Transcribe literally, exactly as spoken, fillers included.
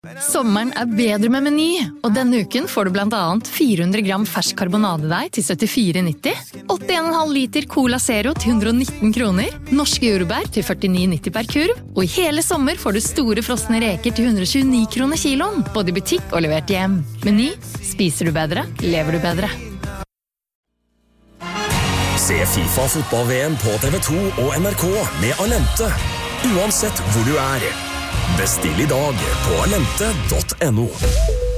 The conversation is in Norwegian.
Sommeren er bedre med Meny, og denne uken får du blant annet fire hundre gram fersk karbonadedeig til syttifire nitti, åttien komma fem liter Cola Zero til hundre og nitten kroner, norske jordbær til førtini nitti per kurv, og i hele sommer får du store frosne reker til hundre og tjueni kroner kiloen, både i butikk og levert hjem. Meny, spiser du bedre, lever du bedre. Se FIFA fotball-V M på T V to og N R K med Alente, uansett hvor du er. Bestill i dag på alente punktum no.